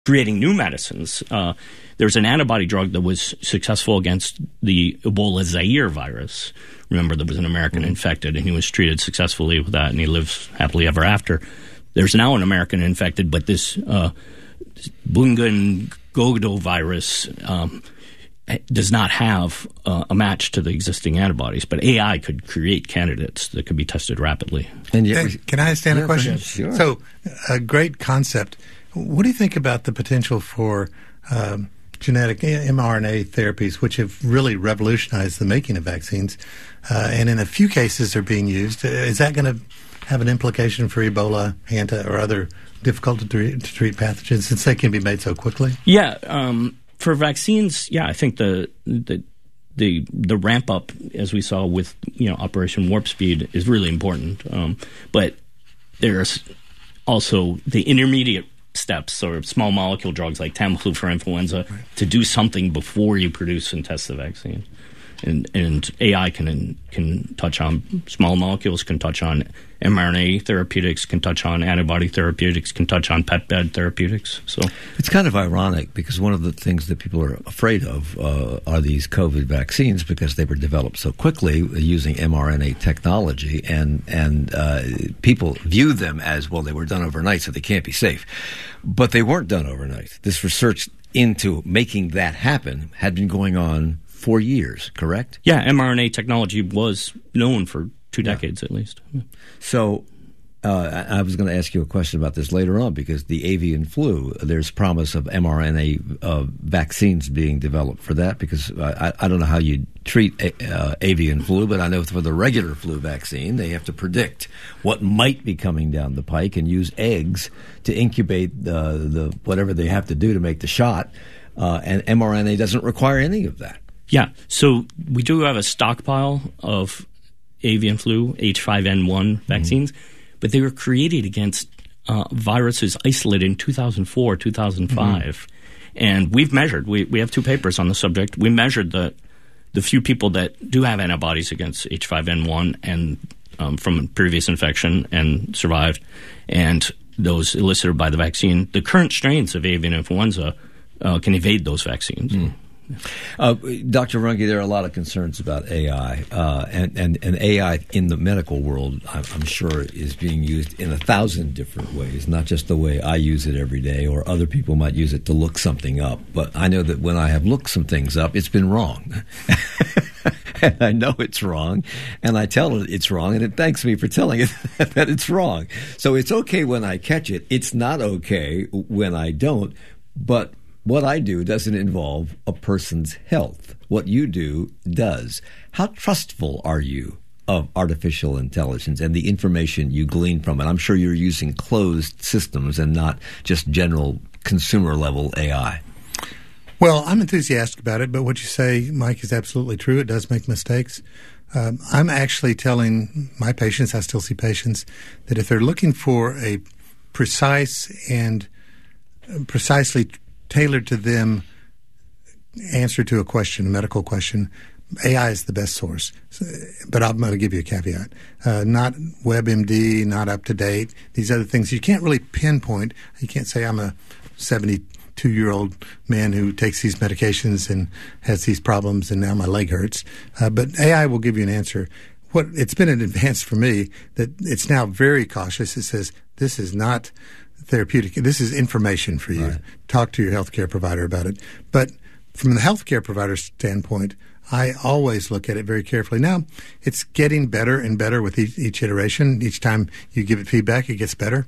creating new medicines. There's an antibody drug that was successful against the Ebola Zaire virus. Remember, there was an American infected, and he was treated successfully with that, and he lives happily ever after. There's now an American infected, but this Bungan-Godo virus does not have a match to the existing antibodies, but AI could create candidates that could be tested rapidly. And can I ask Dan a question? Sure. So, a great concept. What do you think about the potential for genetic mRNA therapies, which have really revolutionized the making of vaccines, and in a few cases are being used? Is that going to have an implication for Ebola, Hanta, or other difficult to treat pathogens since they can be made so quickly? Yeah, for vaccines, I think the ramp up, as we saw with Operation Warp Speed, is really important. But there's also the intermediate steps, or small molecule drugs like Tamiflu for influenza, to do something before you produce and test the vaccine. And AI can touch on small molecules, can touch on mRNA therapeutics, can touch on antibody therapeutics, can touch on peptide therapeutics. So it's kind of ironic because one of the things that people are afraid of are these COVID vaccines because they were developed so quickly using mRNA technology, and people view them as, well, they were done overnight, so they can't be safe. But they weren't done overnight. This research into making that happen had been going on for years, correct? Yeah, mRNA technology was known for 2 decades at least. Yeah. So I was going to ask you a question about this later on because the avian flu, there's promise of mRNA vaccines being developed for that because I don't know how you treat avian flu, but I know for the regular flu vaccine, they have to predict what might be coming down the pike and use eggs to incubate the whatever they have to do to make the shot, and mRNA doesn't require any of that. Yeah, so we do have a stockpile of avian flu, H5N1 vaccines, but they were created against viruses isolated in 2004, 2005. And we've measured, we have 2 papers on the subject. We measured the few people that do have antibodies against H5N1 and from previous infection and survived, and those elicited by the vaccine. The current strains of avian influenza can evade those vaccines. Dr. Runge, there are a lot of concerns about AI, and AI in the medical world, I'm sure, is being used in 1,000 different ways, not just the way I use it every day, or other people might use it to look something up. But I know that when I have looked some things up, it's been wrong. And I know it's wrong, and I tell it it's wrong, and it thanks me for telling it that it's wrong. So it's okay when I catch it. It's not okay when I don't, but what I do doesn't involve a person's health. What you do does. How trustful are you of artificial intelligence and the information you glean from it? I'm sure you're using closed systems and not just general consumer-level AI. Well, I'm enthusiastic about it, but what you say, Mike, is absolutely true. It does make mistakes. I'm actually telling my patients, I still see patients, that if they're looking for a precise and precisely tailored to them answer to a question, a medical question, AI is the best source. But I'm going to give you a caveat. Not WebMD, not UpToDate, these other things. You can't really pinpoint. You can't say I'm a 72-year-old man who takes these medications and has these problems and now my leg hurts. But AI will give you an answer. It's been an advance for me that it's now very cautious. It says this is not therapeutic. This is information for you. Right. Talk to your healthcare provider about it. But from the healthcare provider standpoint, I always look at it very carefully. Now, it's getting better and better with each iteration. Each time you give it feedback, it gets better.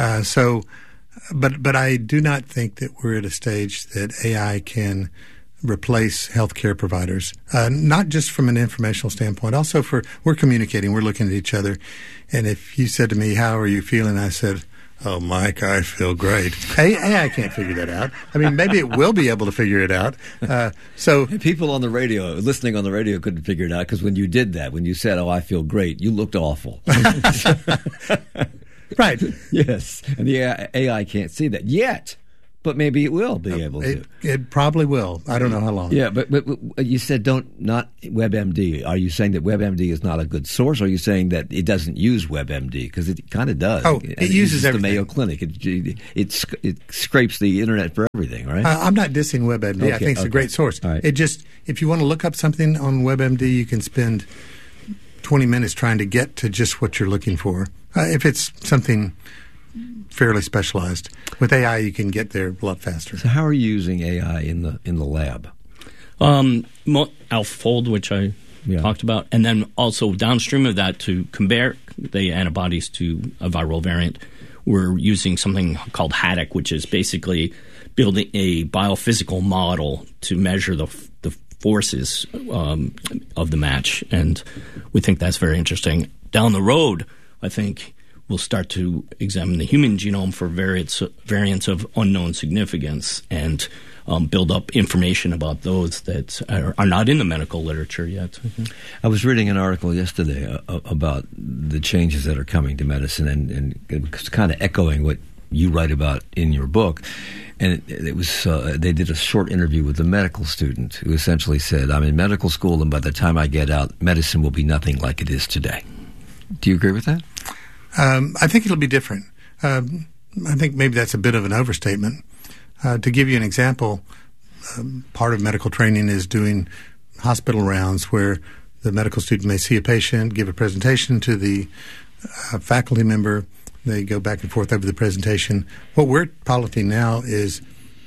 But I do not think that we're at a stage that AI can replace healthcare providers, not just from an informational standpoint, also we're communicating, we're looking at each other. And if you said to me, how are you feeling? I said, oh, Mike, I feel great. AI can't figure that out. I mean, maybe it will be able to figure it out. So people on the radio, listening on the radio, couldn't figure it out because when you did that, when you said, oh, I feel great, you looked awful. Right. Yes. And the AI can't see that yet. But maybe it will be able to. It probably will. I don't know how long. Yeah, but you said not WebMD. Are you saying that WebMD is not a good source, or are you saying that it doesn't use WebMD? Because it kind of does. Oh, it uses everything. The Mayo Clinic. It scrapes the internet for everything, right? I'm not dissing WebMD. Okay, I think it's a great source. Right. It just, if you want to look up something on WebMD, you can spend 20 minutes trying to get to just what you're looking for. If it's something fairly specialized. With AI, you can get there a lot faster. So how are you using AI in the lab? AlphaFold, which I talked about, and then also downstream of that to compare the antibodies to a viral variant, we're using something called HADOC, which is basically building a biophysical model to measure the forces of the match, and we think that's very interesting. Down the road, I think we'll start to examine the human genome for variants of unknown significance and build up information about those that are not in the medical literature yet. I was reading an article yesterday about the changes that are coming to medicine, and it was kind of echoing what you write about in your book. And it was they did a short interview with a medical student who essentially said, I'm in medical school, and by the time I get out, medicine will be nothing like it is today. Do you agree with that? I think it'll be different. I think maybe that's a bit of an overstatement. To give you an example, part of medical training is doing hospital rounds where the medical student may see a patient, give a presentation to the faculty member. They go back and forth over the presentation. What we're piloting now is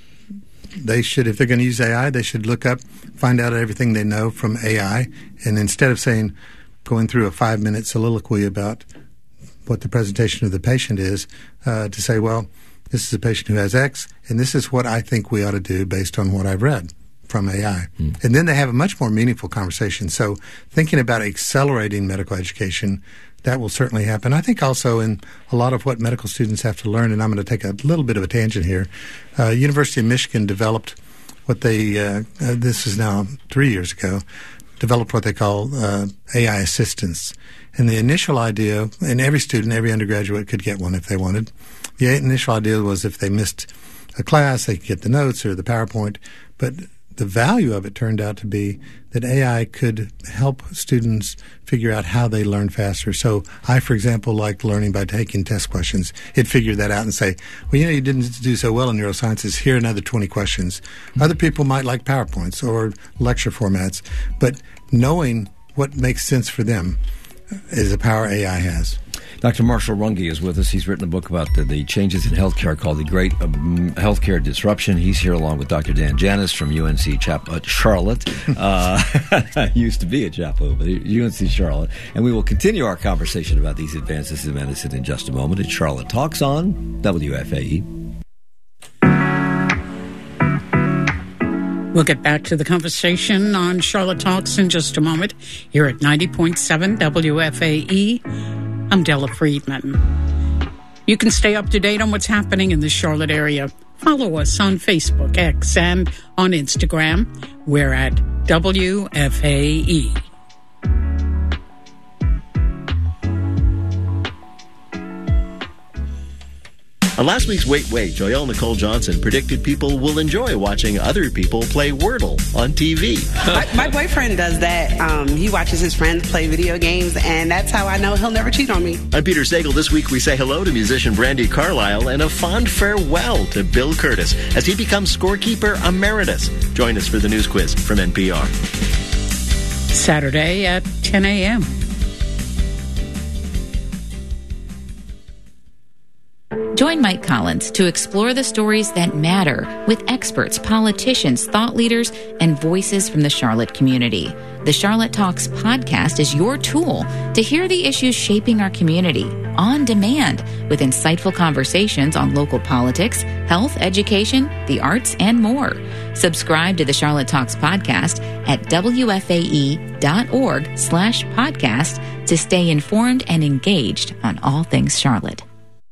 they should, if they're going to use AI, they should look up, find out everything they know from AI, and instead of going through a 5-minute soliloquy about what the presentation of the patient is, to say, well, this is a patient who has X, and this is what I think we ought to do based on what I've read from AI. And then they have a much more meaningful conversation. So thinking about accelerating medical education, that will certainly happen. I think also in a lot of what medical students have to learn, and I'm going to take a little bit of a tangent here, University of Michigan developed what they, this is now 3 years ago, developed what they call AI assistants. And the initial idea, and every student, every undergraduate could get one if they wanted. The initial idea was if they missed a class, they could get the notes or the PowerPoint. But the value of it turned out to be that AI could help students figure out how they learn faster. So I, for example, liked learning by taking test questions. It figured that out and say, well, you didn't do so well in neurosciences. Here are another 20 questions. Other people might like PowerPoints or lecture formats. But knowing what makes sense for them is the power AI has. Dr. Marshall Runge is with us. He's written a book about the changes in healthcare called The Great Healthcare Disruption. He's here along with Dr. Dan Janis from UNC Charlotte. Used to be at Chapel, but UNC Charlotte. And we will continue our conversation about these advances in medicine in just a moment. It's Charlotte Talks on WFAE. We'll get back to the conversation on Charlotte Talks in just a moment here at 90.7 WFAE. I'm Della Friedman. You can stay up to date on what's happening in the Charlotte area. Follow us on Facebook, X, and on Instagram. We're at WFAE. On last week's Wait, Joyelle Nicole Johnson predicted people will enjoy watching other people play Wordle on TV. My boyfriend does that. He watches his friends play video games, and that's how I know he'll never cheat on me. I'm Peter Sagal. This week we say hello to musician Brandi Carlile and a fond farewell to Bill Curtis as he becomes scorekeeper emeritus. Join us for the news quiz from NPR. Saturday at 10 a.m. Join Mike Collins to explore the stories that matter with experts, politicians, thought leaders, and voices from the Charlotte community. The Charlotte Talks podcast is your tool to hear the issues shaping our community on demand with insightful conversations on local politics, health, education, the arts, and more. Subscribe to the Charlotte Talks podcast at WFAE.org/podcast to stay informed and engaged on all things Charlotte.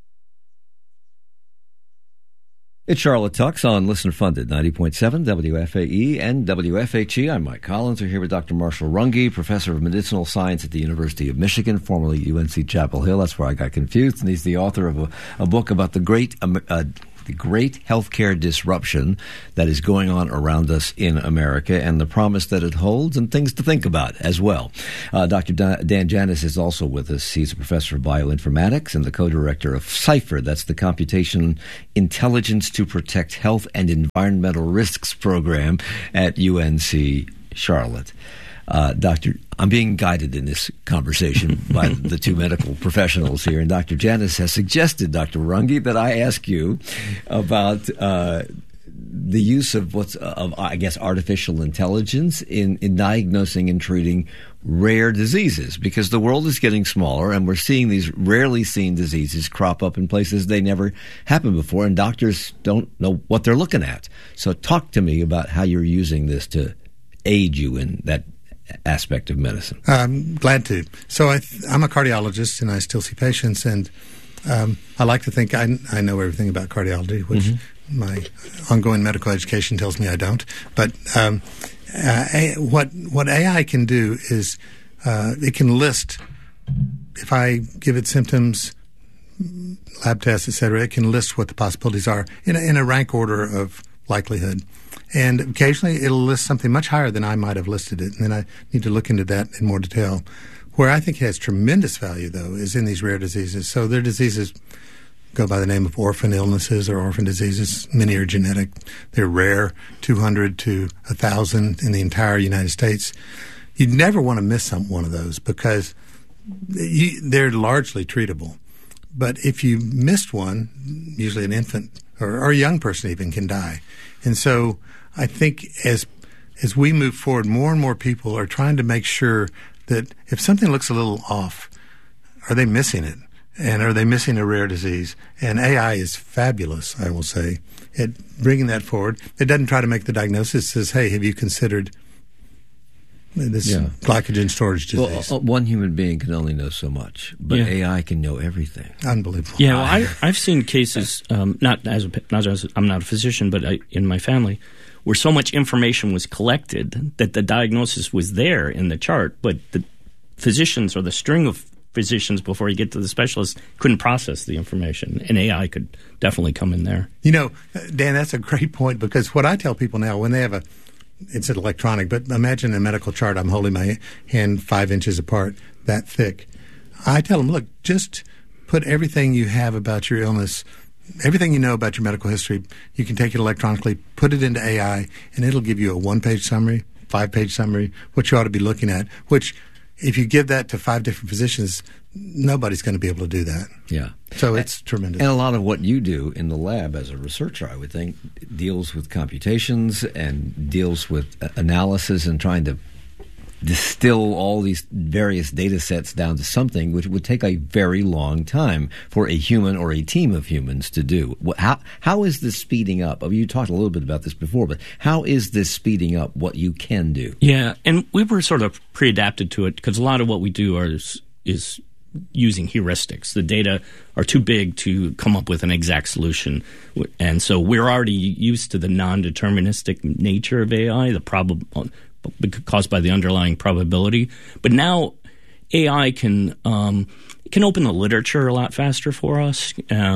It's Charlotte Talks on Listener Funded, 90.7 WFAE and WFHE. I'm Mike Collins. We're here with Dr. Marshall Runge, professor of medicinal science at the University of Michigan, formerly UNC Chapel Hill. That's where I got confused. And he's the author of a book about the great the great healthcare disruption that is going on around us in America and the promise that it holds and things to think about as well. Dr. Dan Janis is also with us. He's a professor of bioinformatics and the co-director of CIPHER. That's the Computation Intelligence to Protect Health and Environmental Risks program at UNC Charlotte. Doctor, I'm being guided in this conversation by the two medical professionals here, and Dr. Janis has suggested, Dr. Runge, that I ask you about the use of artificial intelligence in diagnosing and treating rare diseases, because the world is getting smaller and we're seeing these rarely seen diseases crop up in places they never happened before, and doctors don't know what they're looking at. So talk to me about how you're using this to aid you in that aspect of medicine. I'm glad to. So I'm a cardiologist and I still see patients, and I like to think I know everything about cardiology, which my ongoing medical education tells me I don't. But what AI can do is it can list, if I give it symptoms, lab tests, et cetera, it can list what the possibilities are in a rank order of likelihood. And occasionally it'll list something much higher than I might have listed it, and then I need to look into that in more detail. Where I think it has tremendous value, though, is in these rare diseases. So their diseases go by the name of orphan illnesses or orphan diseases. Many are genetic. They're rare, 200 to 1,000 in the entire United States. You'd never want to miss one of those because they're largely treatable. But if you missed one, usually an infant or a young person even can die. And so I think as we move forward, more and more people are trying to make sure that if something looks a little off, are they missing it? And are they missing a rare disease? And AI is fabulous, I will say, at bringing that forward. It doesn't try to make the diagnosis. It says, hey, have you considered this glycogen storage disease? Well, one human being can only know so much, but AI can know everything. Unbelievable. Yeah, well, I've seen cases, I'm not a physician, but in my family, where so much information was collected that the diagnosis was there in the chart, but the physicians or the string of physicians before you get to the specialist couldn't process the information, and AI could definitely come in there. You know, Dan, that's a great point, because what I tell people now when they have it's an electronic, but imagine a medical chart. I'm holding my hand 5 inches apart, that thick. I tell them, look, just put everything you have about your illness, everything you know about your medical history, you can take it electronically, put it into AI, and it'll give you a 1-page summary, 5-page summary, what you ought to be looking at, which if you give that to 5 different physicians, nobody's going to be able to do that. Yeah. So it's tremendous. And a lot of what you do in the lab as a researcher, I would think, deals with computations and deals with analysis and trying to distill all these various data sets down to something which would take a very long time for a human or a team of humans to do. How is this speeding up? You talked a little bit about this before, but how is this speeding up what you can do? Yeah, and we were sort of pre-adapted to it because a lot of what we do is using heuristics. The data are too big to come up with an exact solution. And so we're already used to the non-deterministic nature of AI, caused by the underlying probability. But now AI can open the literature a lot faster for us.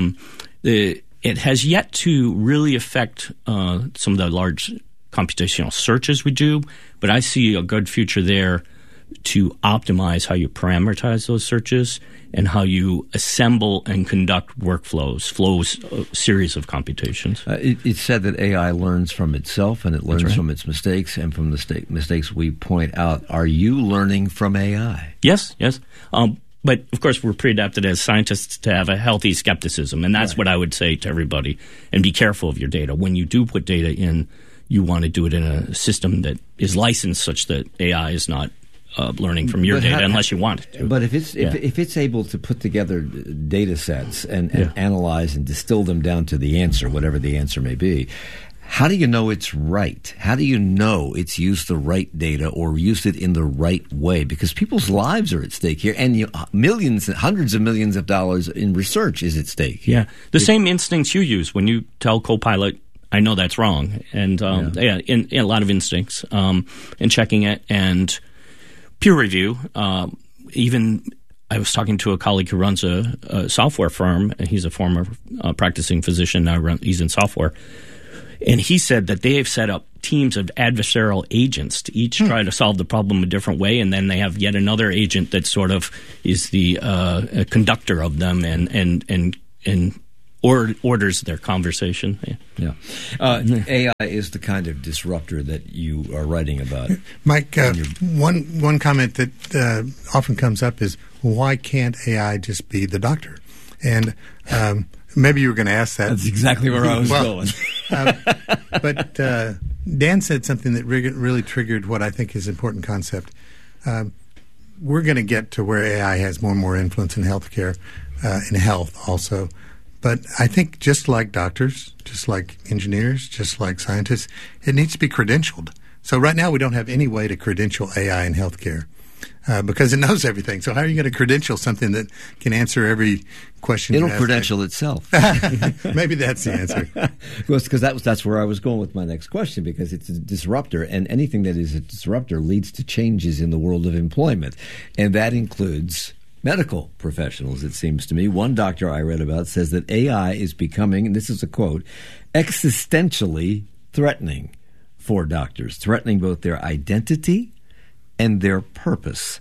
It has yet to really affect some of the large computational searches we do, but I see a good future there to optimize how you parameterize those searches and how you assemble and conduct flows, a series of computations. It's said that AI learns from itself and it learns from its mistakes and from the mistakes we point out. Are you learning from AI? Yes. But, of course, we're pre-adapted as scientists to have a healthy skepticism, and that's what I would say to everybody. And be careful of your data. When you do put data in, you want to do it in a system that is licensed such that AI is not learning from your data unless you want it to. But if it's able to put together data sets and analyze and distill them down to the answer, whatever the answer may be, how do you know it's right? How do you know it's used the right data or used it in the right way? Because people's lives are at stake here, and millions, hundreds of millions of dollars in research is at stake. Yeah, the same instincts you use when you tell Copilot, I know that's wrong, and in a lot of instincts, and checking it and peer review, even I was talking to a colleague who runs a software firm, and he's a former practicing physician. Now he's in software. And he said that they have set up teams of adversarial agents to each try to solve the problem a different way, and then they have yet another agent that sort of is the conductor of them and orders their conversation. Yeah. AI is the kind of disruptor that you are writing about. Mike, one comment that often comes up is, why can't AI just be the doctor? And maybe you were going to ask that. That's exactly where I was going. But Dan said something that really triggered what I think is an important concept. We're going to get to where AI has more and more influence in healthcare, in health also. But I think just like doctors, just like engineers, just like scientists, it needs to be credentialed. So right now we don't have any way to credential AI in healthcare. Because it knows everything. So how are you going to credential something that can answer every question? It'll credential itself. Maybe that's the answer. Because that's where I was going with my next question, because it's a disruptor, and anything that is a disruptor leads to changes in the world of employment. And that includes medical professionals, it seems to me. One doctor I read about says that AI is becoming, and this is a quote, existentially threatening for doctors, threatening both their identity and their purpose.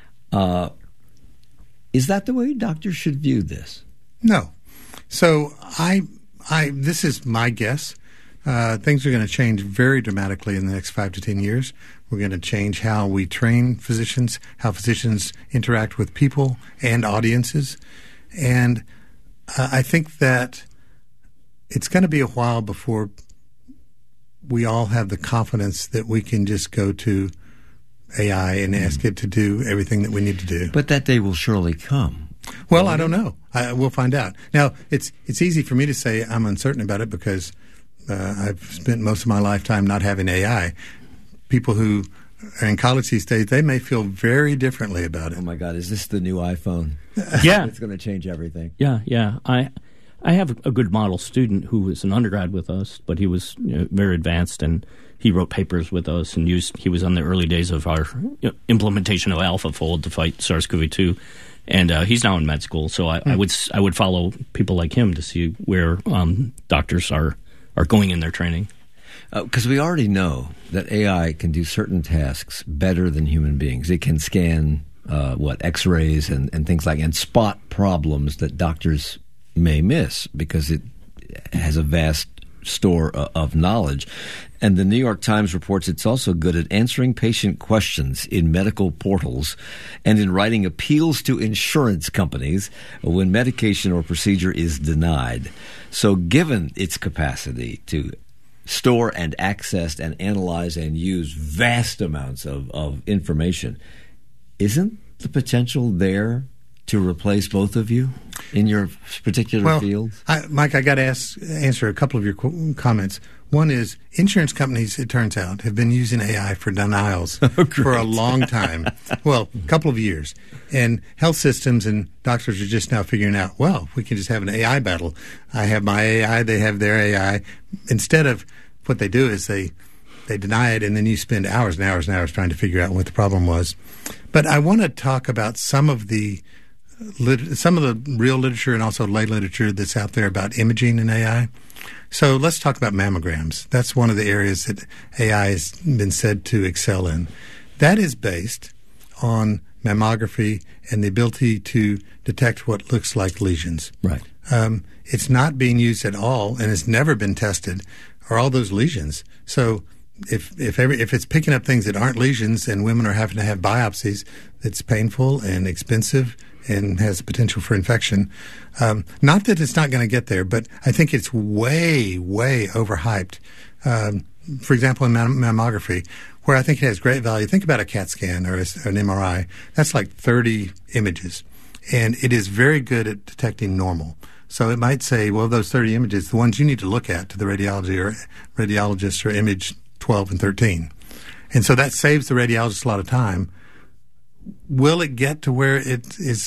Is that the way doctors should view this? No. So this is my guess. Things are going to change very dramatically in the next 5 to 10 years. We're going to change how we train physicians, how physicians interact with people and audiences. And I think that it's going to be a while before we all have the confidence that we can just go to AI and ask it to do everything that we need to do. But that day will surely come. Well, I don't know. We'll find out. Now, it's easy for me to say I'm uncertain about it because I've spent most of my lifetime not having AI. People who are in college these days, they may feel very differently about it. Oh, my God. Is this the new iPhone? Yeah. It's going to change everything. Yeah. I have a good model student who was an undergrad with us, but he was very advanced, and he wrote papers with us, and he was on the early days of our implementation of AlphaFold to fight SARS-CoV-2, and he's now in med school. So I would follow people like him to see where doctors are going in their training. Because we already know that AI can do certain tasks better than human beings. It can scan X-rays and things like, and spot problems that doctors may miss because it has a vast store of knowledge. And the New York Times reports it's also good at answering patient questions in medical portals and in writing appeals to insurance companies when medication or procedure is denied. So given its capacity to store and access and analyze and use vast amounts of information, isn't the potential there to replace both of you in your particular fields? Mike, I got to answer a couple of your comments. One is insurance companies, it turns out, have been using AI for denials for a long time. Well, a couple of years. And health systems and doctors are just now figuring out, well, we can just have an AI battle. I have my AI, they have their AI. Instead of what they do is they deny it, and then you spend hours and hours and hours trying to figure out what the problem was. But I want to talk about some of the real literature and also lay literature that's out there about imaging and AI. So let's talk about mammograms. That's one of the areas that AI has been said to excel in. That is based on mammography and the ability to detect what looks like lesions. Right. It's not being used at all, and it's never been tested, are all those lesions. So if it's picking up things that aren't lesions and women are having to have biopsies, that's painful and expensive and has potential for infection. Not that it's not going to get there, but I think it's way, way overhyped. For example, in mammography, where I think it has great value, think about a CAT scan or an MRI. That's like 30 images, and it is very good at detecting normal. So it might say, well, those 30 images, the ones you need to look at to the radiologist are image 12 and 13. And so that saves the radiologist a lot of time. Will it get to where it is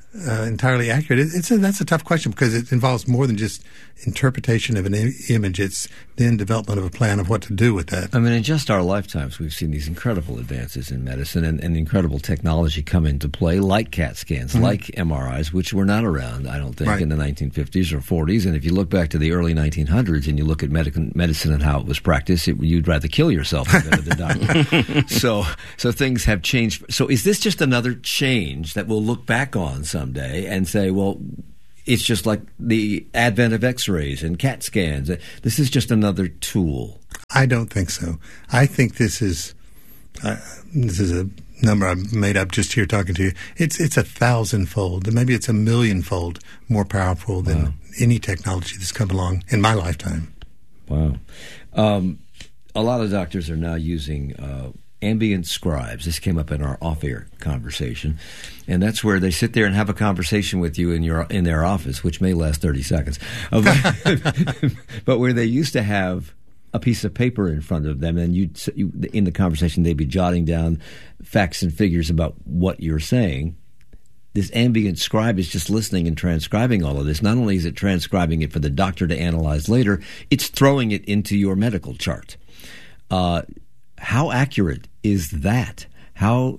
entirely accurate? That's a tough question because it involves more than just interpretation of an image. It's then development of a plan of what to do with that. I mean, in just our lifetimes, we've seen these incredible advances in medicine and incredible technology come into play, like CAT scans, like MRIs, which were not around, I don't think, in the 1950s or 40s. And if you look back to the early 1900s and you look at medicine and how it was practiced, you'd rather kill yourself than go to the doctor. So things have changed. So is this just another change that we'll look back on someday and say, well, it's just like the advent of X-rays and CAT scans? This is just another tool. I don't think so. I think this is a number I've made up just here talking to you. It's 1,000-fold, maybe it's 1,000,000-fold more powerful than any technology that's come along in my lifetime. Wow. A lot of doctors are now using ambient scribes. This came up in our off-air conversation, and that's where they sit there and have a conversation with you in their office, which may last 30 seconds. But where they used to have a piece of paper in front of them, and in the conversation they'd be jotting down facts and figures about what you're saying. This ambient scribe is just listening and transcribing all of this. Not only is it transcribing it for the doctor to analyze later, it's throwing it into your medical chart. How accurate is that? How?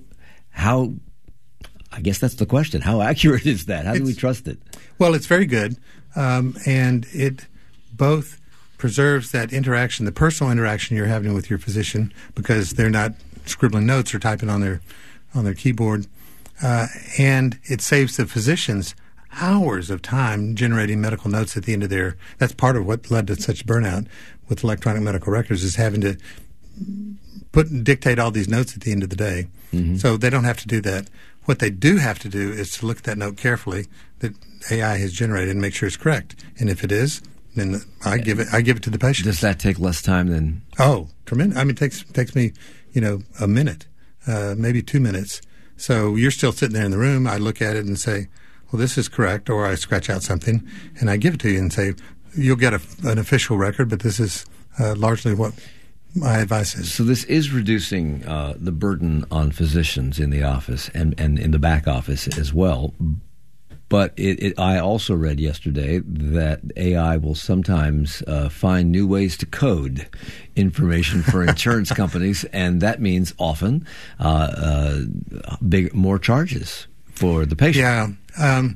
I guess that's the question. How accurate is that? How do we trust it? Well, it's very good, and it both preserves that interaction, the personal interaction you're having with your physician, because they're not scribbling notes or typing on their keyboard, and it saves the physicians hours of time generating medical notes at the end of their. That's part of what led to such burnout with electronic medical records, is having to dictate all these notes at the end of the day. So they don't have to do that. What they do have to do is to look at that note carefully that AI has generated and make sure it's correct. And if it is, then I give it to the patient. Does that take less time than? Oh, tremendous! I mean, it takes me, a minute, maybe 2 minutes. So you're still sitting there in the room. I look at it and say, well, this is correct, or I scratch out something and I give it to you and say, you'll get an official record, but this is largely what my advice is. So this is reducing the burden on physicians in the office and in the back office as well. But I also read yesterday that AI will sometimes find new ways to code information for insurance companies, and that means often more charges for the patient. Yeah.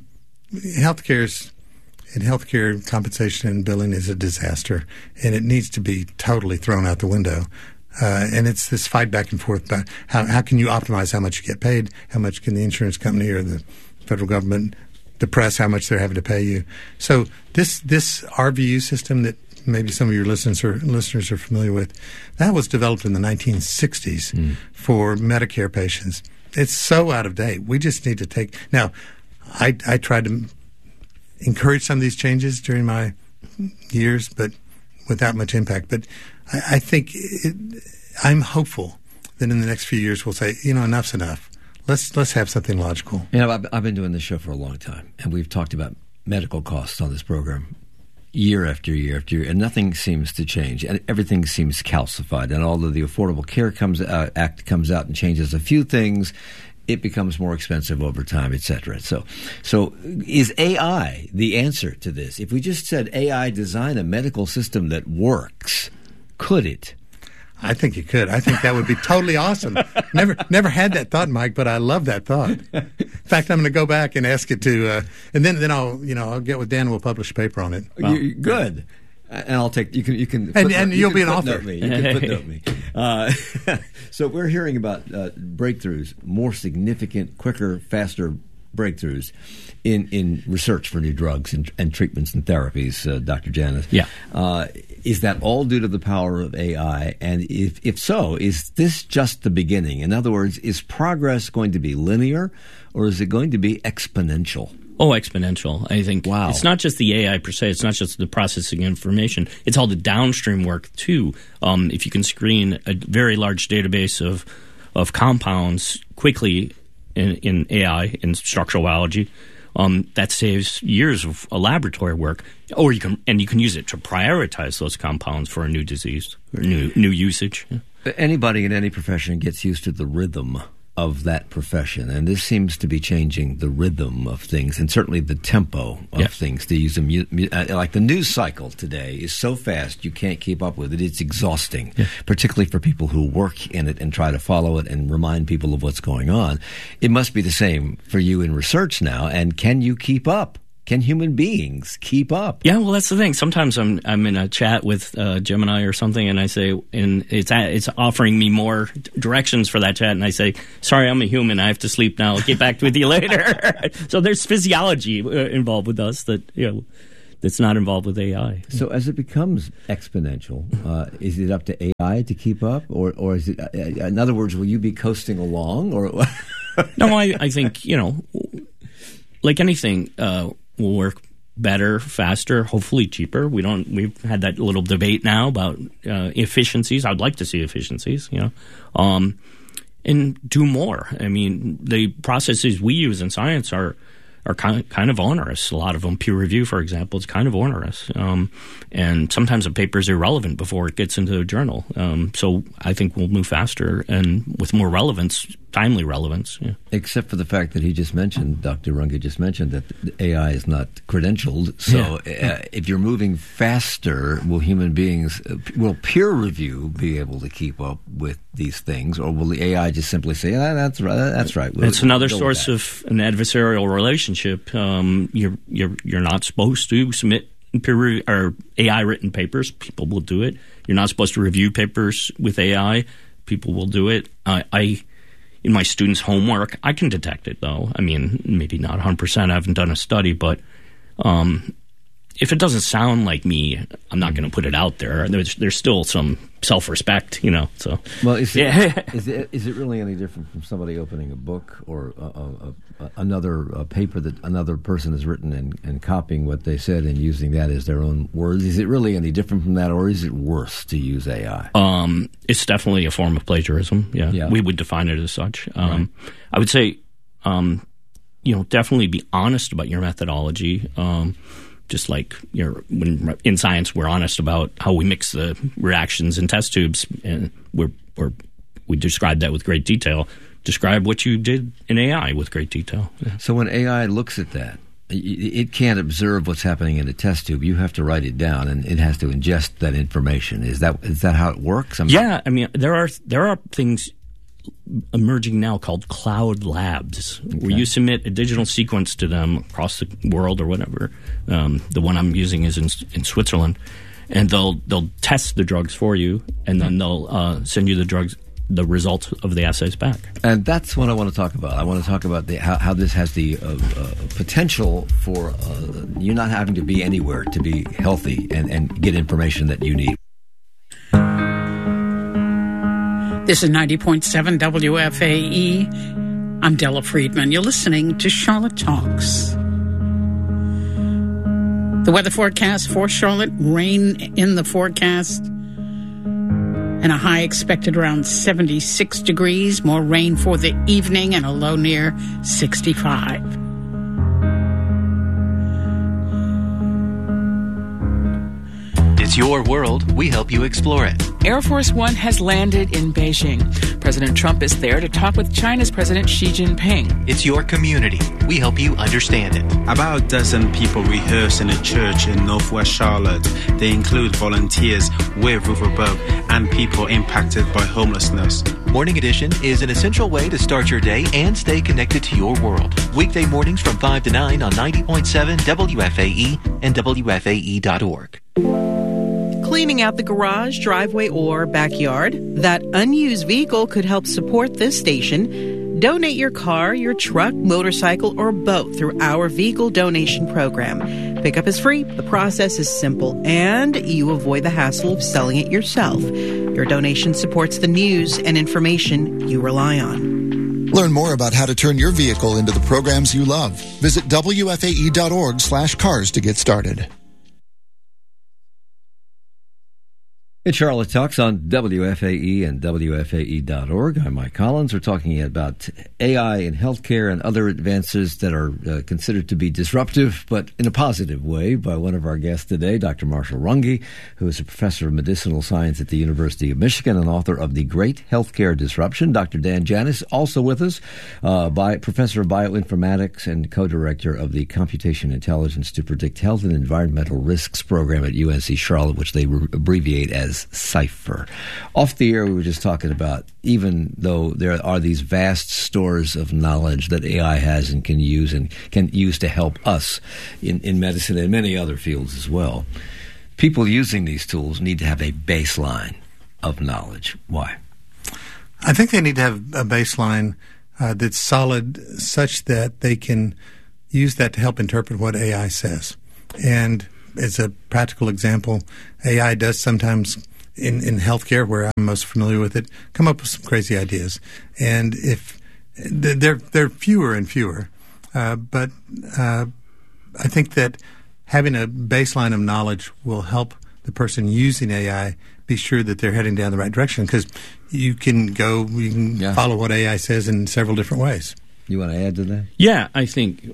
Healthcare compensation and billing is a disaster, and it needs to be totally thrown out the window. And it's this fight back and forth about how can you optimize how much you get paid, how much can the insurance company or the federal government depress how much they're having to pay you. So this RVU system that maybe some of your listeners are familiar with, that was developed in the 1960s for Medicare patients. It's so out of date. We just need to take – now, I tried to encourage some of these changes during my years, but without much impact. But I think I'm hopeful that in the next few years we'll say, enough's enough. Let's have something logical. I've been doing this show for a long time, and we've talked about medical costs on this program year after year after year, and nothing seems to change, and everything seems calcified. And although the Affordable Care Act comes out and changes a few things, it becomes more expensive over time, et cetera. So is AI the answer to this? If we just said AI design a medical system that works, could it? I think you could. I think that would be totally awesome. Never had that thought, Mike, but I love that thought. In fact, I'm going to go back and ask it to, and then I'll get with Dan and we'll publish a paper on it. Wow. Good. And I'll take you can and you'll be an author. You can footnote me. So we're hearing about breakthroughs, more significant, quicker, faster breakthroughs in research for new drugs and treatments and therapies, Dr. Janis. Yeah. Is that all due to the power of AI? And if so, is this just the beginning? In other words, is progress going to be linear or is it going to be exponential? Oh, exponential. I think It's not just the AI per se. It's not just the processing information. It's all the downstream work, too. If you can screen a very large database of compounds quickly in AI, in structural biology, that saves years of laboratory work. Or you can use it to prioritize those compounds for a new disease or new usage. Anybody in any profession gets used to the rhythm of that profession, and this seems to be changing the rhythm of things and certainly the tempo of things. To use like the news cycle today is so fast you can't keep up with it. It's exhausting, particularly for people who work in it and try to follow it and remind people of what's going on. It must be the same for you in research now, and can you keep up? Can human beings keep up? Yeah, well, that's the thing. Sometimes I'm in a chat with Gemini or something, and I say, and it's offering me more directions for that chat, and I say, sorry, I'm a human. I have to sleep now. I'll get back with you later. So there's physiology involved with us that that's not involved with AI. So as it becomes exponential, is it up to AI to keep up, or is it? In other words, will you be coasting along, or? No, I think like anything. Will work better, faster, hopefully cheaper. We've had that little debate now about efficiencies. I'd like to see efficiencies, and do more. I mean, the processes we use in science are kind of onerous. A lot of them, peer review, for example, is kind of onerous. And sometimes a paper is irrelevant before it gets into a journal. So I think we'll move faster and with more relevance, timely relevance. Yeah. Except for the fact that he just mentioned, Dr. Runge just mentioned, that AI is not credentialed. So if you're moving faster, will peer review be able to keep up with these things? Or will the AI just simply say, that's right. It's another source of an adversarial relationship. You're not supposed to submit peer review or AI written papers. People will do it. You're not supposed to review papers with AI. People will do it. In my students' homework, I can detect it, though. I mean, maybe not 100%. I haven't done a study, but if it doesn't sound like me, I'm not going to put it out there. There's still some self-respect, So, well, is it really any different from somebody opening a book or another paper that another person has written and copying what they said and using that as their own words? Is it really any different from that, or is it worse to use AI? It's definitely a form of plagiarism. Yeah. We would define it as such. Right. I would say, definitely be honest about your methodology. Just like when in science, we're honest about how we mix the reactions in test tubes, and we describe that with great detail. Describe what you did in AI with great detail. Yeah. So when AI looks at that, it can't observe what's happening in a test tube. You have to write it down, and it has to ingest that information. Is that how it works? Yeah, I mean there are things emerging now called cloud labs, where you submit a digital sequence to them across the world or whatever. The one I'm using is in Switzerland, and they'll test the drugs for you, and then they'll send you the results of the assays back. And that's what I want to talk about. I want to talk about how this has the potential for you not having to be anywhere to be healthy and get information that you need. This is 90.7 WFAE. I'm Della Friedman. You're listening to Charlotte Talks. The weather forecast for Charlotte, rain in the forecast, and a high expected around 76 degrees. More rain for the evening and a low near 65. It's your world. We help you explore it. Air Force One has landed in Beijing. President Trump is there to talk with China's President Xi Jinping. It's your community. We help you understand it. About a dozen people rehearse in a church in Northwest Charlotte. They include volunteers with Roof Above and people impacted by homelessness. Morning Edition is an essential way to start your day and stay connected to your world. Weekday mornings from 5 to 9 on 90.7 WFAE and WFAE.org. Cleaning out the garage, driveway, or backyard? That unused vehicle could help support this station. Donate your car, your truck, motorcycle, or boat through our vehicle donation program. Pickup is free, the process is simple, and you avoid the hassle of selling it yourself. Your donation supports the news and information you rely on. Learn more about how to turn your vehicle into the programs you love. Visit WFAE.org/cars to get started. It's Charlotte Talks on WFAE and WFAE.org. I'm Mike Collins. We're talking about AI in healthcare and other advances that are considered to be disruptive, but in a positive way, by one of our guests today, Dr. Marshall Runge, who is a professor of medicinal science at the University of Michigan and author of The Great Healthcare Disruption. Dr. Dan Janis, also with us, professor of bioinformatics and co-director of the Computation Intelligence to Predict Health and Environmental Risks program at UNC Charlotte, which they abbreviate as CIPHER. Off the air, we were just talking about, even though there are these vast stores of knowledge that AI has and can use to help us in medicine and many other fields as well, people using these tools need to have a baseline of knowledge. Why? I think they need to have a baseline that's solid, such that they can use that to help interpret what AI says. And as a practical example, AI does sometimes, in healthcare, where I'm most familiar with it, come up with some crazy ideas. And if they're fewer and fewer, but I think that having a baseline of knowledge will help the person using AI be sure that they're heading down the right direction, because you can follow what AI says in several different ways. You want to add to that? Yeah, I think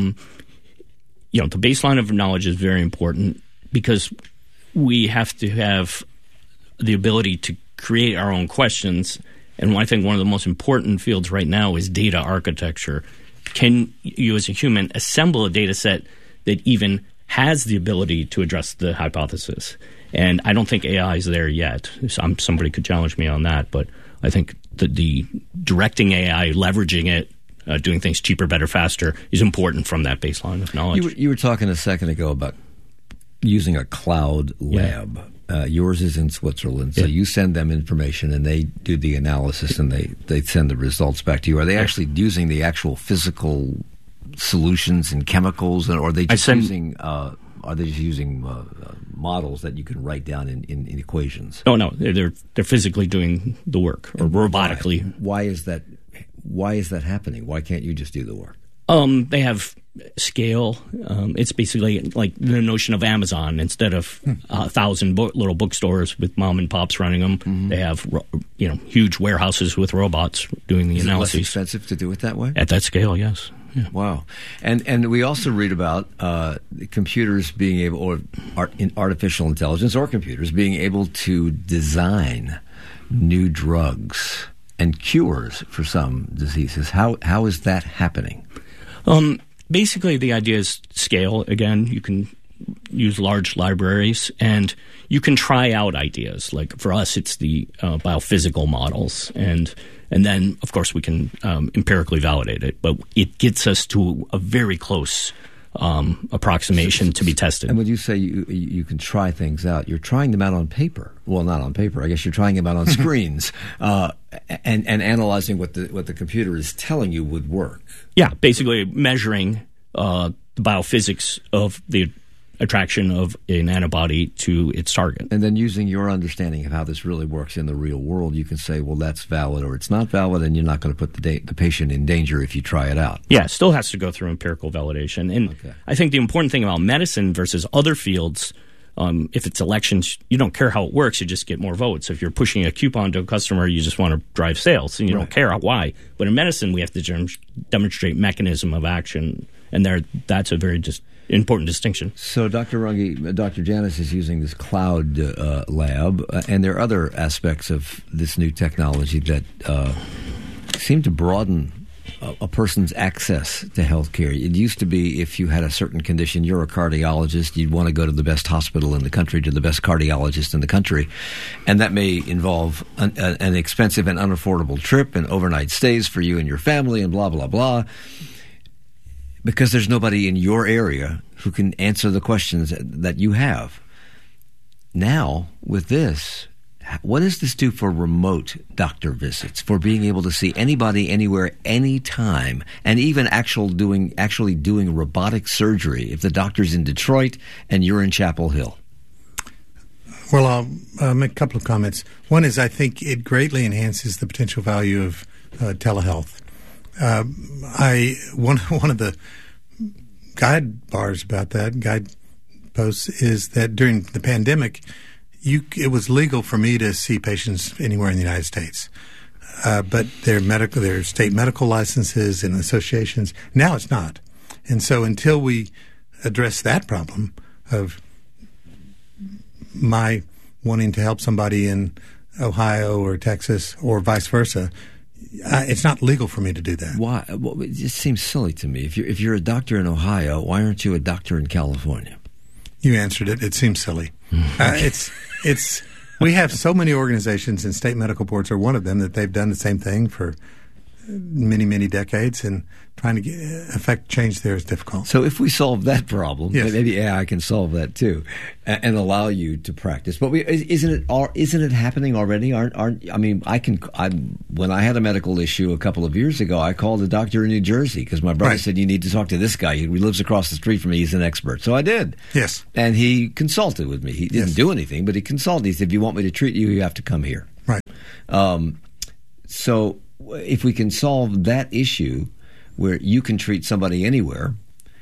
the baseline of knowledge is very important, because we have to have the ability to create our own questions. And I think one of the most important fields right now is data architecture. Can you, as a human, assemble a data set that even has the ability to address the hypothesis? And I don't think AI is there yet. Somebody could challenge me on that, but I think the directing AI, leveraging it, doing things cheaper, better, faster is important from that baseline of knowledge. You were talking a second ago about using a cloud lab. Yeah. Yours is in Switzerland, so you send them information and they do the analysis and they send the results back to you. Are they actually using the actual physical solutions and chemicals, or are they just using models that you can write down in equations? Oh no, they're physically doing the work, or robotically. Why is that? Why is that happening? Why can't you just do the work? They have scale. It's basically like the notion of Amazon. Instead of 1,000 little bookstores with mom and pops running them, they have huge warehouses with robots doing the analysis. Is it less expensive to do it that way? At that scale, yes. Yeah. Wow. And we also read about computers being able, or artificial intelligence or computers being able to design new drugs and cures for some diseases. How is that happening? Basically, the idea is scale. Again, you can use large libraries, and you can try out ideas. Like for us, it's the biophysical models, and then, of course, we can empirically validate it. But it gets us to a very close approximation to be tested. And when you say you can try things out, you're trying them out on paper. Well, not on paper. I guess you're trying them out on screens and analyzing what the computer is telling you would work. Yeah, basically measuring the biophysics of the attraction of an antibody to its target. And then using your understanding of how this really works in the real world, you can say, well, that's valid or it's not valid, and you're not going to put the patient in danger if you try it out. Yeah, it still has to go through empirical validation. And I think the important thing about medicine versus other fields, if it's elections, you don't care how it works, you just get more votes. If you're pushing a coupon to a customer, you just want to drive sales, and you don't care why. But in medicine, we have to demonstrate mechanism of action, and that's a very important distinction. So, Dr. Runge, Dr. Janis is using this cloud lab, and there are other aspects of this new technology that seem to broaden a person's access to healthcare. It used to be if you had a certain condition, you're a cardiologist, you'd want to go to the best hospital in the country, to the best cardiologist in the country, and that may involve an expensive and unaffordable trip and overnight stays for you and your family and blah, blah, blah. Because there's nobody in your area who can answer the questions that you have. Now, with this, what does this do for remote doctor visits, for being able to see anybody, anywhere, anytime, and even actually doing robotic surgery if the doctor's in Detroit and you're in Chapel Hill? Well, I'll make a couple of comments. One is I think it greatly enhances the potential value of telehealth. One of the guide posts is that during the pandemic, it was legal for me to see patients anywhere in the United States. But their state medical licenses and associations, now it's not. And so until we address that problem of my wanting to help somebody in Ohio or Texas or vice versa, it's not legal for me to do that. Why? Well, it just seems silly to me. If you're a doctor in Ohio, why aren't you a doctor in California? You answered it. It seems silly. It's we have so many organizations, and state medical boards are one of them, that they've done the same thing for many, many decades, and trying to affect change there is difficult. So if we solve that problem, yes, maybe AI can solve that too, and allow you to practice. But isn't it happening already? When I had a medical issue a couple of years ago, I called a doctor in New Jersey because my brother said, you need to talk to this guy. He lives across the street from me. He's an expert. So I did. Yes. And he consulted with me. He didn't do anything, but he consulted. He said, if you want me to treat you, you have to come here. Right. So if we can solve that issue where you can treat somebody anywhere,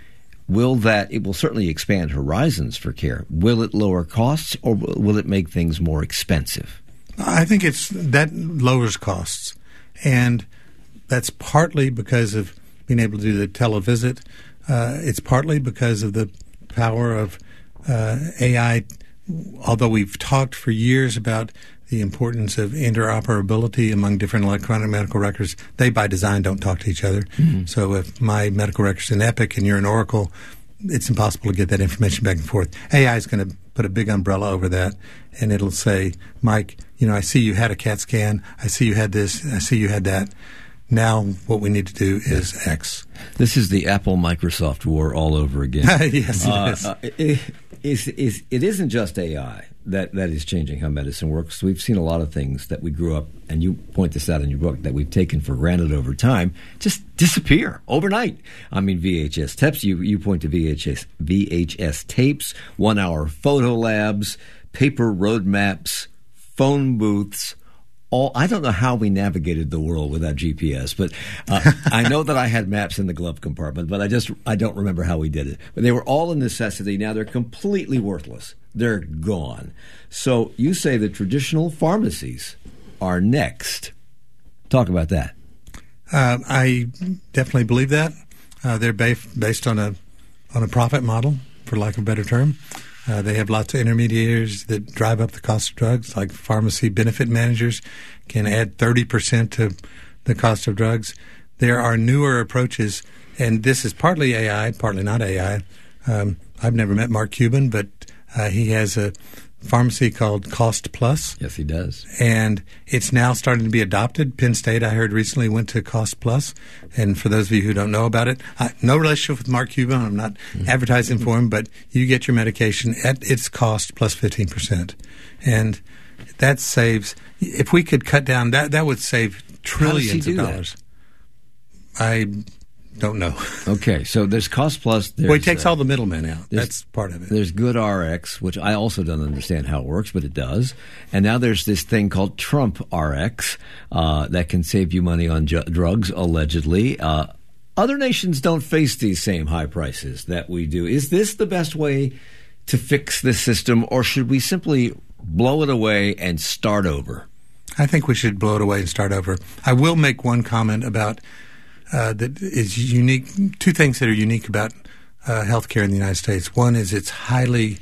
it will certainly expand horizons for care. Will it lower costs, or will it make things more expensive? I think that lowers costs, and that's partly because of being able to do the televisit. It's partly because of the power of AI, although we've talked for years about the importance of interoperability among different electronic medical records. They, by design, don't talk to each other. Mm-hmm. So if my medical record's in Epic and you're in Oracle, it's impossible to get that information back and forth. AI is going to put a big umbrella over that, and it'll say, Mike, I see you had a CAT scan. I see you had this. I see you had that. Now what we need to do is X. This is the Apple-Microsoft war all over again. Yes, it is. It isn't just AI that is changing how medicine works. We've seen a lot of things that we grew up, and you point this out in your book, that we've taken for granted over time, just disappear overnight. I mean, VHS tapes, you point to VHS tapes, 1-hour photo labs, paper roadmaps, phone booths. I don't know how we navigated the world without GPS, but I know that I had maps in the glove compartment, but I don't remember how we did it. But they were all a necessity. Now they're completely worthless. They're gone. So you say the traditional pharmacies are next. Talk about that. I definitely believe that. They're based on a profit model, for lack of a better term. They have lots of intermediaries that drive up the cost of drugs, like pharmacy benefit managers can add 30% to the cost of drugs. There are newer approaches, and this is partly AI, partly not AI. I've never met Mark Cuban, but he has a pharmacy called Cost Plus. Yes, he does. And it's now starting to be adopted. Penn State, I heard recently, went to Cost Plus. And for those of you who don't know about it, no relationship with Mark Cuban. I'm not advertising for him, but you get your medication at its cost plus 15%. And that saves, if we could cut down, that would save trillions of dollars. I don't know. Okay, so there's Cost Plus. Well, he takes all the middlemen out. That's part of it. There's Good RX, which I also don't understand how it works, but it does. And now there's this thing called Trump RX that can save you money on drugs, allegedly. Other nations don't face these same high prices that we do. Is this the best way to fix this system, or should we simply blow it away and start over? I think we should blow it away and start over. I will make one comment about that is unique. Two things that are unique about healthcare in the United States. One is it's highly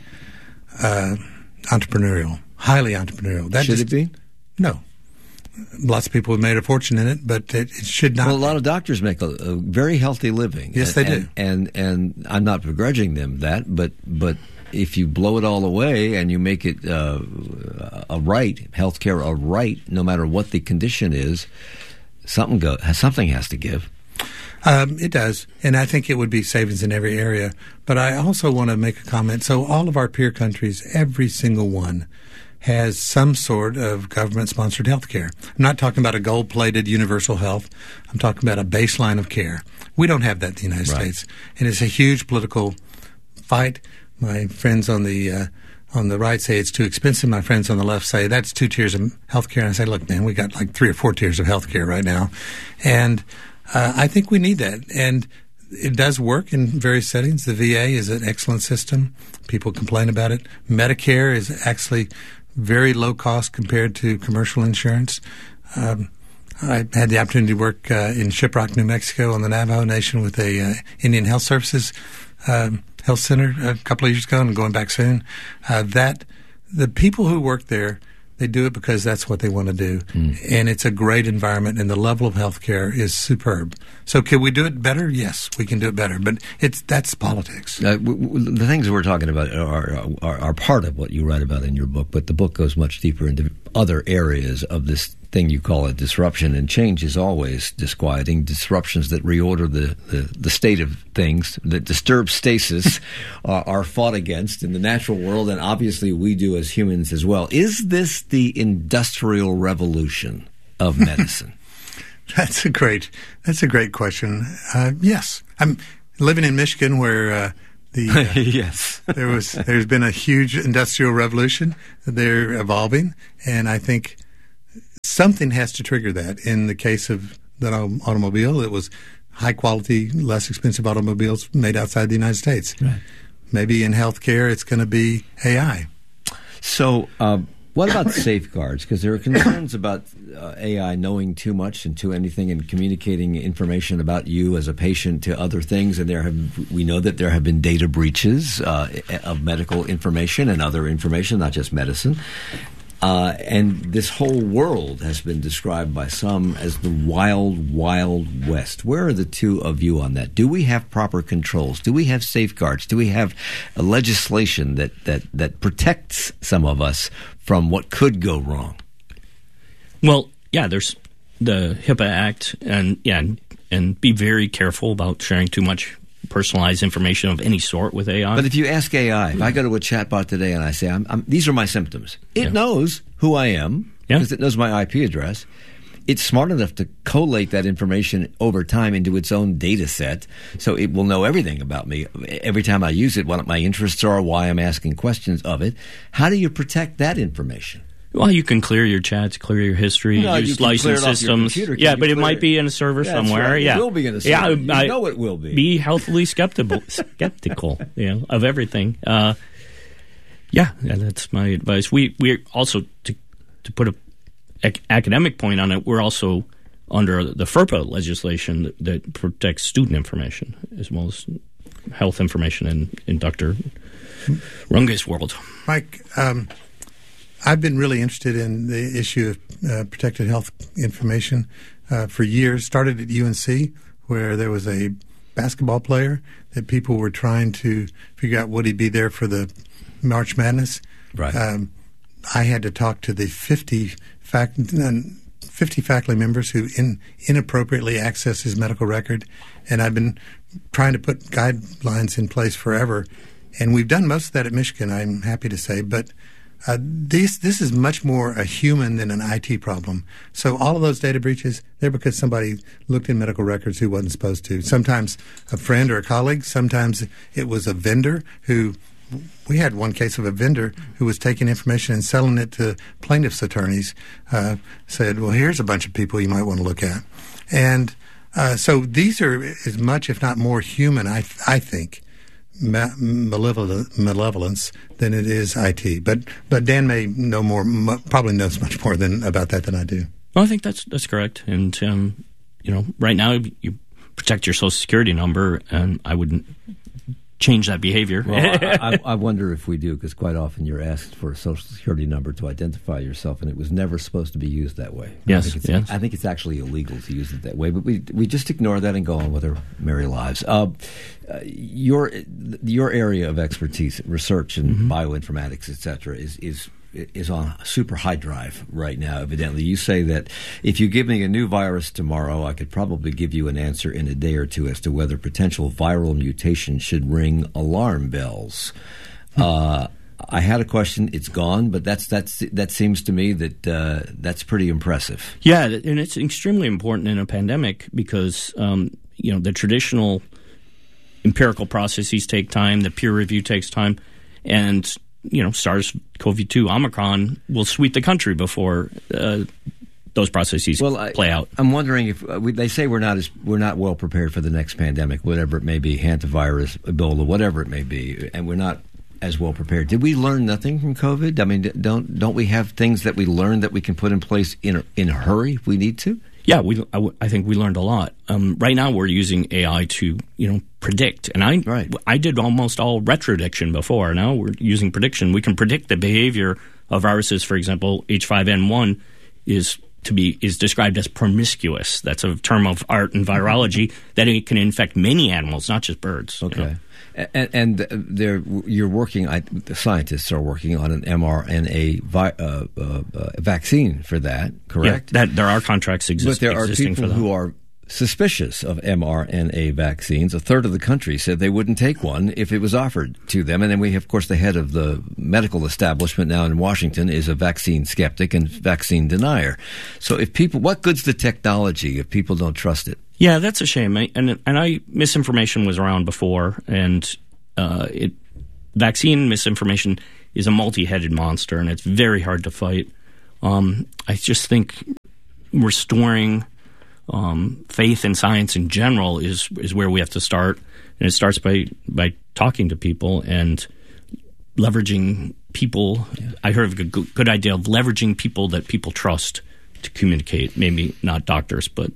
entrepreneurial. Highly entrepreneurial. Should it be? No. Lots of people have made a fortune in it, but it should not. Well, a lot of doctors make a very healthy living. Yes, they do. And I'm not begrudging them that, but if you blow it all away and you make it a right, healthcare a right, no matter what the condition is, something has to give. It does, and I think it would be savings in every area. But I also want to make a comment. So all of our peer countries, every single one, has some sort of government-sponsored health care. I'm not talking about a gold-plated universal health. I'm talking about a baseline of care. We don't have that in the United States, and it's a huge political fight. My friends on the right say it's too expensive. My friends on the left say that's 2 tiers of health care. And I say, look, man, we got like 3 or 4 tiers of health care right now. And I think we need that. And it does work in various settings. The VA is an excellent system. People complain about it. Medicare is actually very low cost compared to commercial insurance. I had the opportunity to work in Shiprock, New Mexico on the Navajo Nation with a Indian Health Services health center a couple of years ago and going back soon. That the people who work there, they do it because that's what they want to do. And it's a great environment, and the level of health care is superb. So can we do it better? Yes, we can do it better. But that's politics. The things we're talking about are part of what you write about in your book, but the book goes much deeper into other areas of this thing you call a disruption, and change is always disquieting. Disruptions that reorder the state of things, that disturb stasis, are fought against in the natural world, and obviously we do as humans as well. Is this the industrial revolution of medicine? That's a great question. Yes, I'm living in Michigan, where yes, there's been a huge industrial revolution. They're evolving, and I think something has to trigger that. In the case of the automobile, it was high quality, less expensive automobiles made outside the United States. Right. Maybe in healthcare, it's going to be AI. So, what about safeguards? Because there are concerns about AI knowing too much and too anything and communicating information about you as a patient to other things. And we know that there have been data breaches of medical information and other information, not just medicine. And this whole world has been described by some as the wild, wild west. Where are the two of you on that? Do we have proper controls? Do we have safeguards? Do we have a legislation that protects some of us from what could go wrong? Well, yeah, there's the HIPAA Act, and be very careful about sharing too much personalized information of any sort with AI. But if you ask AI, if I go to a chatbot today and I say, these are my symptoms, it knows who I am because it knows my IP address. It's smart enough to collate that information over time into its own data set, so it will know everything about me every time I use it, what my interests are, why I'm asking questions of it. How do you protect that information? Well, you can clear your chats, clear your history, use licensed systems. Yeah, but it might be in a server somewhere. Right. Yeah, it will be in a server. You know it will be. Be healthily skeptical, of everything. That's my advice. We also to put a academic point on it. We're also under the FERPA legislation that protects student information as well as health information in Dr. Runge's world. Mike. I've been really interested in the issue of protected health information for years. Started at UNC, where there was a basketball player that people were trying to figure out would he be there for the March Madness. Right. I had to talk to the 50 faculty members who inappropriately accessed his medical record, and I've been trying to put guidelines in place forever. And we've done most of that at Michigan, I'm happy to say, but this is much more a human than an IT problem. So all of those data breaches, they're because somebody looked in medical records who wasn't supposed to. Sometimes a friend or a colleague. Sometimes it was a vendor who – we had one case of a vendor who was taking information and selling it to plaintiffs' attorneys, said, well, here's a bunch of people you might want to look at. And so these are as much, if not more, human, I think, malevolence than it is IT. But Dan may know more, probably knows much more about that than I do. Well, I think that's correct. And right now you protect your Social Security number, and I wouldn't change that behavior. Well, I wonder if we do, because quite often you're asked for a Social Security number to identify yourself, and it was never supposed to be used that way. Yes, I think it's actually illegal to use it that way, but we just ignore that and go on with our merry lives. Your area of expertise, research and bioinformatics, et cetera, is on super high drive right now, evidently. You say that if you give me a new virus tomorrow, I could probably give you an answer in a day or two as to whether potential viral mutation should ring alarm bells. I had a question. It's gone, but that seems to me that that's pretty impressive. Yeah, and it's extremely important in a pandemic because, the traditional empirical processes take time, the peer review takes time, and SARS-CoV-2 Omicron will sweep the country before those processes play out. I'm wondering if they say we're not well prepared for the next pandemic, whatever it may be, hantavirus, Ebola, whatever it may be, and we're not as well prepared. Did we learn nothing from COVID? I mean, don't we have things that we learned that we can put in place in a hurry if we need to? Yeah, I think we learned a lot. Right now, we're using AI to predict, and I did almost all retrodiction before. Now we're using prediction. We can predict the behavior of viruses. For example, H5N1 is described as promiscuous. That's a term of art and virology that it can infect many animals, not just birds. Okay. And you're working. The scientists are working on an mRNA vaccine for that. Correct? Yeah, there are contracts existing. But there are people who are suspicious of mRNA vaccines. A third of the country said they wouldn't take one if it was offered to them. And then we have, of course, the head of the medical establishment now in Washington is a vaccine skeptic and vaccine denier. So what good's the technology if people don't trust it? Yeah, that's a shame. Misinformation was around before, and vaccine misinformation is a multi-headed monster, and it's very hard to fight. I just think restoring faith in science in general is where we have to start, and it starts by talking to people and leveraging people. Yeah. I heard of a good idea of leveraging people that people trust to communicate. Maybe not doctors, but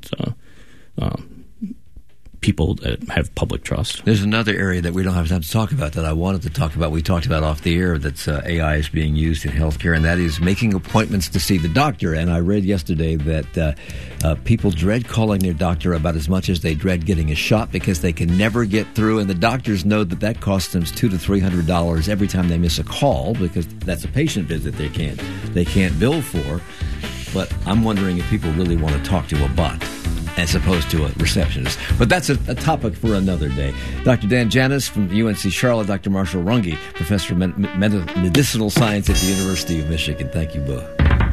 people that have public trust. There's another area that we don't have time to talk about that I wanted to talk about. We talked about off the air that AI is being used in healthcare, and that is making appointments to see the doctor. And I read yesterday that people dread calling their doctor about as much as they dread getting a shot because they can never get through, and the doctors know that costs them $200 to $300 every time they miss a call because that's a patient visit they can't bill for. But I'm wondering if people really want to talk to a bot as opposed to a receptionist. But that's a topic for another day. Dr. Dan Janis from UNC Charlotte, Dr. Marshall Runge, Professor of Medicinal Science at the University of Michigan. Thank you both.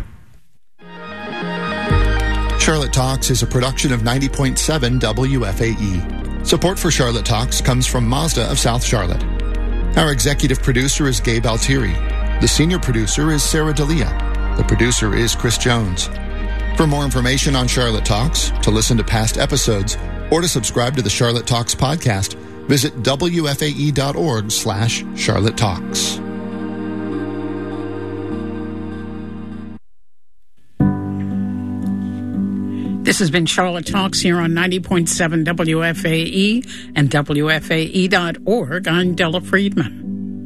Charlotte Talks is a production of 90.7 WFAE. Support for Charlotte Talks comes from Mazda of South Charlotte. Our executive producer is Gabe Altieri. The senior producer is Sarah D'Elia. The producer is Chris Jones. For more information on Charlotte Talks, to listen to past episodes, or to subscribe to the Charlotte Talks podcast, visit wfae.org/Charlotte Talks. This has been Charlotte Talks here on 90.7 WFAE and WFAE.org. I'm Della Friedman.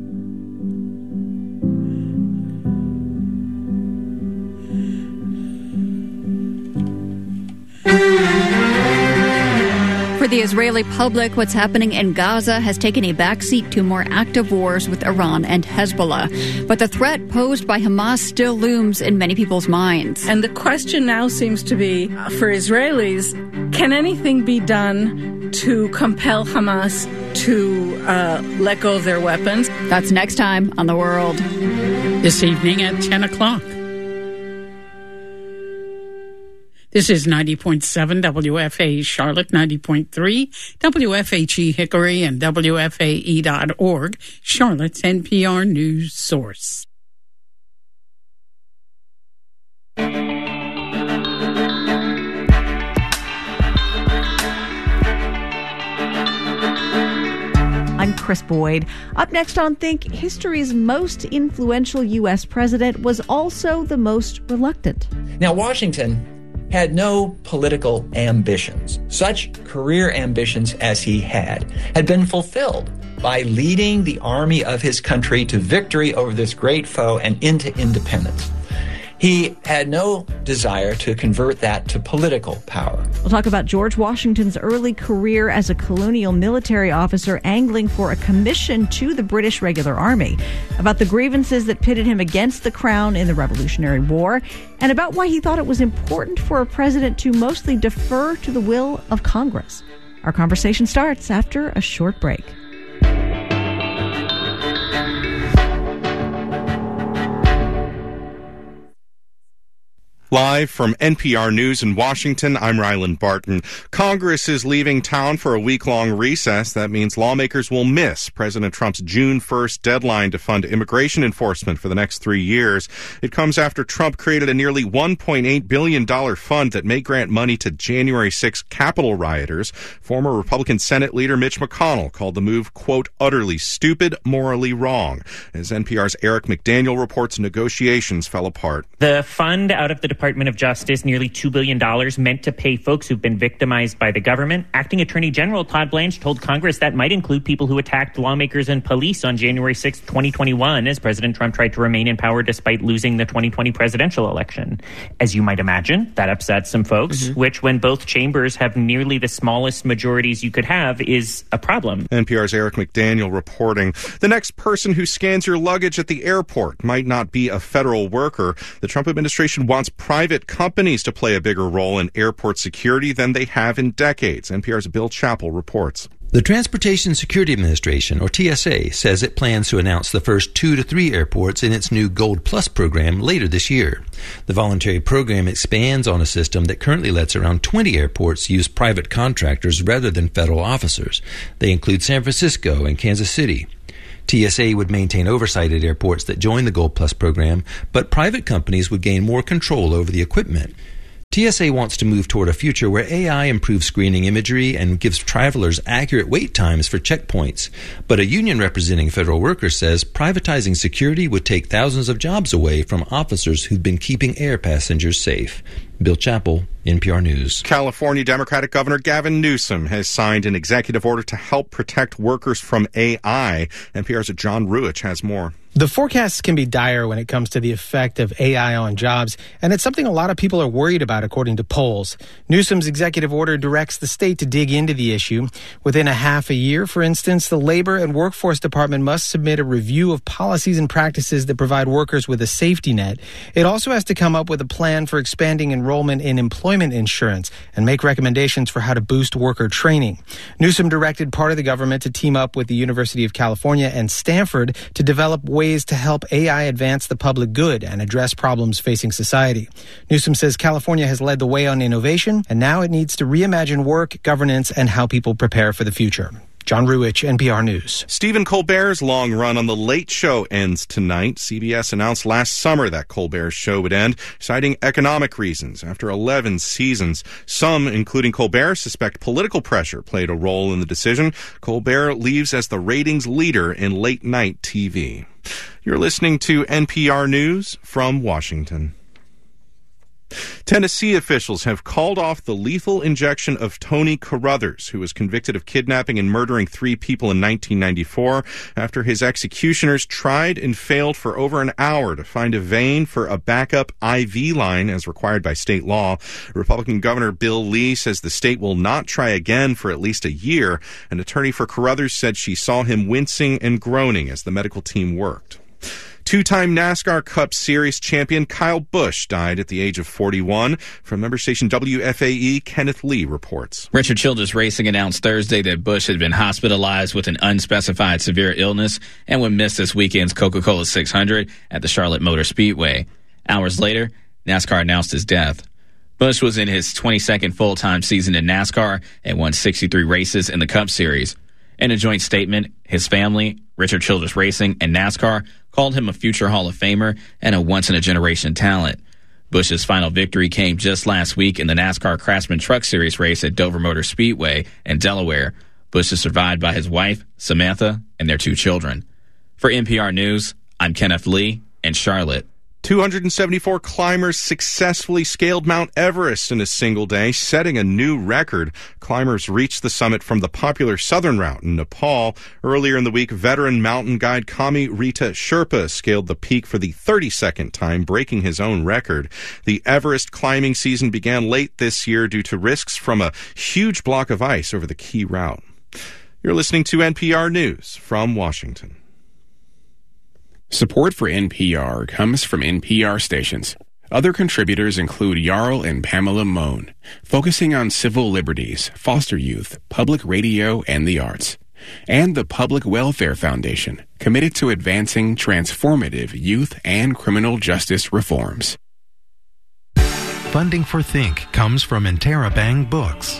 For the Israeli public, what's happening in Gaza has taken a backseat to more active wars with Iran and Hezbollah. But the threat posed by Hamas still looms in many people's minds. And the question now seems to be, for Israelis, can anything be done to compel Hamas to let go of their weapons? That's next time on The World. This evening at 10 o'clock. This is 90.7 WFAE Charlotte, 90.3 WFHE Hickory, and WFAE.org, Charlotte's NPR news source. I'm Chris Boyd. Up next on Think, history's most influential U.S. president was also the most reluctant. Now, Washington had no political ambitions. Such career ambitions as he had been fulfilled by leading the army of his country to victory over this great foe and into independence. He had no desire to convert that to political power. We'll talk about George Washington's early career as a colonial military officer angling for a commission to the British regular army, about the grievances that pitted him against the crown in the Revolutionary War, and about why he thought it was important for a president to mostly defer to the will of Congress. Our conversation starts after a short break. Live from NPR News in Washington, I'm Ryland Barton. Congress is leaving town for a week-long recess. That means lawmakers will miss President Trump's June 1st deadline to fund immigration enforcement for the next 3 years. It comes after Trump created a nearly $1.8 billion fund that may grant money to January 6 Capitol rioters. Former Republican Senate leader Mitch McConnell called the move, quote, utterly stupid, morally wrong. As NPR's Eric McDaniel reports, negotiations fell apart. The fund out of the Department of Justice, nearly $2 billion, meant to pay folks who've been victimized by the government. Acting Attorney General Todd Blanche told Congress that might include people who attacked lawmakers and police on January 6, 2021, as President Trump tried to remain in power despite losing the 2020 presidential election. As you might imagine, that upset some folks, which, when both chambers have nearly the smallest majorities you could have, is a problem. NPR's Eric McDaniel reporting. The next person who scans your luggage at the airport might not be a federal worker. The Trump administration wants private companies to play a bigger role in airport security than they have in decades. NPR's Bill Chappell reports. The Transportation Security Administration, or TSA, says it plans to announce the first 2 to 3 airports in its new Gold Plus program later this year. The voluntary program expands on a system that currently lets around 20 airports use private contractors rather than federal officers. They include San Francisco and Kansas City. TSA would maintain oversight at airports that join the Gold Plus program, but private companies would gain more control over the equipment. TSA wants to move toward a future where AI improves screening imagery and gives travelers accurate wait times for checkpoints. But a union representing federal workers says privatizing security would take thousands of jobs away from officers who've been keeping air passengers safe. Bill Chappell, NPR News. California Democratic Governor Gavin Newsom has signed an executive order to help protect workers from AI. NPR's John Ruich has more. The forecasts can be dire when it comes to the effect of AI on jobs, and it's something a lot of people are worried about, according to polls. Newsom's executive order directs the state to dig into the issue. Within a half a year, for instance, the Labor and Workforce Department must submit a review of policies and practices that provide workers with a safety net. It also has to come up with a plan for expanding enrollment in employment insurance and make recommendations for how to boost worker training. Newsom directed part of the government to team up with the University of California and Stanford to develop ways to help AI advance the public good and address problems facing society. Newsom says California has led the way on innovation, and now it needs to reimagine work, governance, and how people prepare for the future. John Ruich, NPR News. Stephen Colbert's long run on The Late Show ends tonight. CBS announced last summer that Colbert's show would end, citing economic reasons. After 11 seasons, some, including Colbert, suspect political pressure played a role in the decision. Colbert leaves as the ratings leader in late-night TV. You're listening to NPR News from Washington. Tennessee officials have called off the lethal injection of Tony Carruthers, who was convicted of kidnapping and murdering 3 people in 1994 after his executioners tried and failed for over an hour to find a vein for a backup IV line as required by state law. Republican Governor Bill Lee says the state will not try again for at least a year. An attorney for Carruthers said she saw him wincing and groaning as the medical team worked. 2-time NASCAR Cup Series champion Kyle Busch died at the age of 41. From member station WFAE, Kenneth Lee reports. Richard Childress Racing announced Thursday that Busch had been hospitalized with an unspecified severe illness and would miss this weekend's Coca-Cola 600 at the Charlotte Motor Speedway. Hours later, NASCAR announced his death. Busch was in his 22nd full-time season in NASCAR and won 63 races in the Cup Series. In a joint statement, his family, Richard Childress Racing, and NASCAR called him a future Hall of Famer and a once-in-a-generation talent. Busch's final victory came just last week in the NASCAR Craftsman Truck Series race at Dover Motor Speedway in Delaware. Busch is survived by his wife, Samantha, and their 2 children. For NPR News, I'm Kenneth Lee in Charlotte. 274 climbers successfully scaled Mount Everest in a single day, setting a new record. Climbers reached the summit from the popular southern route in Nepal. Earlier in the week, veteran mountain guide Kami Rita Sherpa scaled the peak for the 32nd time, breaking his own record. The Everest climbing season began late this year due to risks from a huge block of ice over the key route. You're listening to NPR News from Washington. Support for NPR comes from NPR stations. Other contributors include Jarl and Pamela Mohn, focusing on civil liberties, foster youth, public radio, and the arts. And the Public Welfare Foundation, committed to advancing transformative youth and criminal justice reforms. Funding for Think comes from Interabang Books.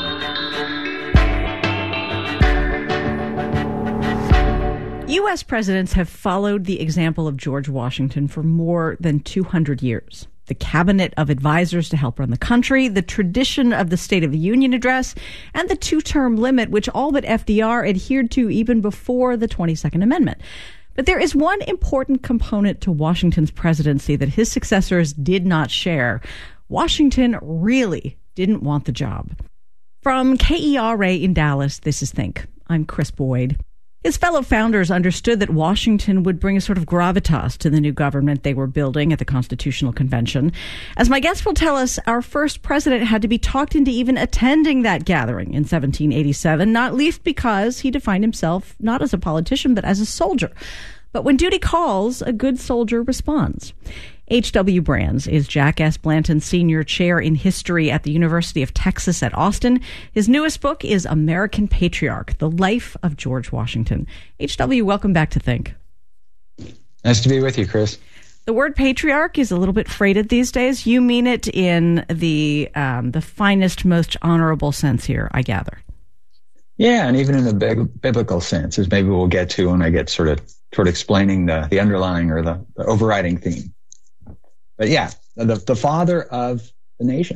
U.S. presidents have followed the example of George Washington for more than 200 years. The cabinet of advisors to help run the country, the tradition of the State of the Union address, and the two-term limit, which all but FDR adhered to even before the 22nd Amendment. But there is one important component to Washington's presidency that his successors did not share. Washington really didn't want the job. From KERA in Dallas, this is Think. I'm Chris Boyd. His fellow founders understood that Washington would bring a sort of gravitas to the new government they were building at the Constitutional Convention. As my guest will tell us, our first president had to be talked into even attending that gathering in 1787, not least because he defined himself not as a politician, but as a soldier. But when duty calls, a good soldier responds. H.W. Brands is Jack S. Blanton Senior Chair in History at the University of Texas at Austin. His newest book is American Patriarch, The Life of George Washington. H.W., welcome back to Think. Nice to be with you, Chris. The word patriarch is a little bit freighted these days. You mean it in the finest, most honorable sense here, I gather. Yeah, and even in the biblical sense, as maybe we'll get to when I get toward explaining the underlying or the overriding theme. But yeah, the father of the nation.